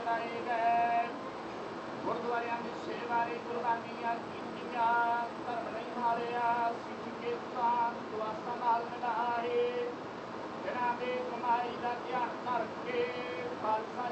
ਕਰਾਏ ਗਏ। ਗੁਰਦੁਆਰਿਆਂ ਦੀ ਸੇਵਾ ਲਈ ਕੁਰਬਾਨੀਆਂ ਕੀਤੀਆਂ, ਧਰਮ ਨਹੀਂ ਮਾਰਿਆ, ਸਿੱਖ ਕੇ ਤਾਂ ਦੁਆਸਾਂ ਨਾਲ ਮਿਲਾਏ। ਜਿਨ੍ਹਾਂ ਦੇ ਕਮਾਈ ਦਾ ਧਿਆਨ ਧਰ ਕੇ ਖਾਲਸਾ